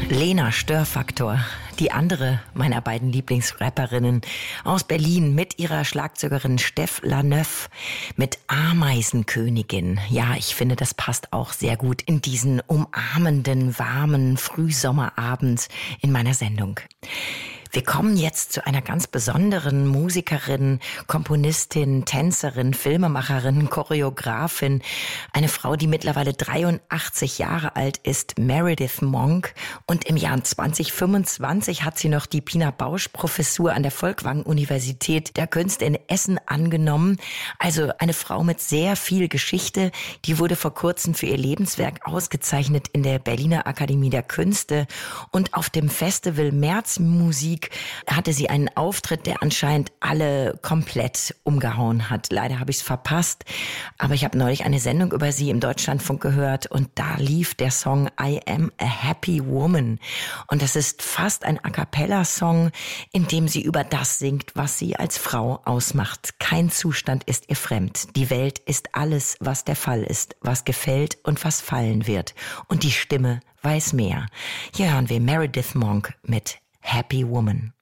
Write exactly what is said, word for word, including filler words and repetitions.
Lena Störfaktor, die andere meiner beiden Lieblingsrapperinnen aus Berlin mit ihrer Schlagzeugerin Steph Laneuf mit Ameisenkönigin. Ja, ich finde, das passt auch sehr gut in diesen umarmenden, warmen Frühsommerabend in meiner Sendung. Wir kommen jetzt zu einer ganz besonderen Musikerin, Komponistin, Tänzerin, Filmemacherin, Choreografin. Eine Frau, die mittlerweile dreiundachtzig Jahre alt ist, Meredith Monk. Und im Jahr zwanzig fünfundzwanzig hat sie noch die Pina Bausch-Professur an der Folkwang-Universität der Künste in Essen angenommen. Also eine Frau mit sehr viel Geschichte. Die wurde vor kurzem für ihr Lebenswerk ausgezeichnet in der Berliner Akademie der Künste. Und auf dem Festival Märzmusik hatte sie einen Auftritt, der anscheinend alle komplett umgehauen hat. Leider habe ich es verpasst, aber ich habe neulich eine Sendung über sie im Deutschlandfunk gehört und da lief der Song I Am a Happy Woman. Und das ist fast ein A-cappella-Song, in dem sie über das singt, was sie als Frau ausmacht. Kein Zustand ist ihr fremd. Die Welt ist alles, was der Fall ist, was gefällt und was fallen wird. Und die Stimme weiß mehr. Hier hören wir Meredith Monk mit Happy Woman.